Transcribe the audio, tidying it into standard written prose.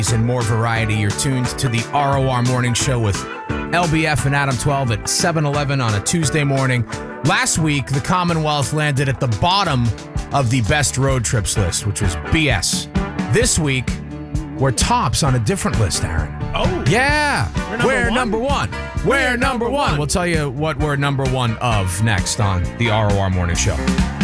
and more variety. You're tuned to the ROR Morning Show with LBF and Adam 12 at 7:11 on a Tuesday morning. Last week, the Commonwealth landed at the bottom of the best road trips list, which was BS. This week, we're tops on a different list, Aaron. Oh. Yeah. We're number one? number one. We're number one. We'll tell you what we're number one of next on the ROR Morning Show.